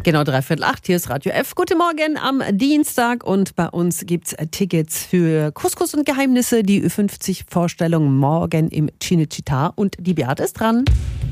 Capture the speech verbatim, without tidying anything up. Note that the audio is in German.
Genau, dreiviertel acht, hier ist Radio F. Guten Morgen am Dienstag und bei uns gibt's Tickets für Couscous und Geheimnisse, die Ü fünfzig Vorstellung morgen im Cinecittà und die Beate ist dran.